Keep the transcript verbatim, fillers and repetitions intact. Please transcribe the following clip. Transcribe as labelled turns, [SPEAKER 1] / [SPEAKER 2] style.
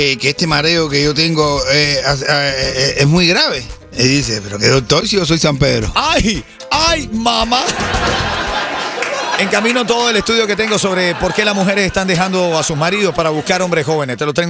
[SPEAKER 1] eh, que este mareo que yo tengo eh, eh, eh, es muy grave. Y dice, pero ¿qué doctor si yo soy San Pedro?
[SPEAKER 2] ¡Ay! ¡Ay, mamá! En camino todo el estudio que tengo sobre por qué las mujeres están dejando a sus maridos para buscar hombres jóvenes. Te lo tengo.